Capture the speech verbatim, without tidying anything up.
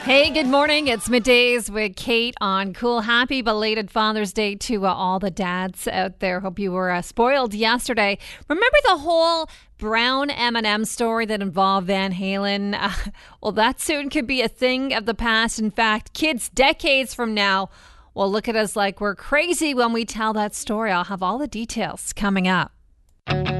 Hey, good morning. It's Middays with Kate on Cool. Happy belated Father's Day to uh, all the dads out there. Hope you were uh, spoiled yesterday. Remember the whole brown M and M story that involved Van Halen? Uh, well, that soon could be a thing of the past. In fact, kids decades from now will look at us like we're crazy when we tell that story. I'll have all the details coming up.